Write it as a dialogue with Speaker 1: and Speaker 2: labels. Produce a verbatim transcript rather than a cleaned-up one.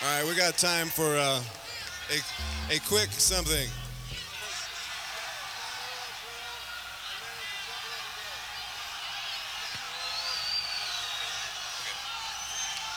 Speaker 1: All right, we got time for uh, a, a quick something.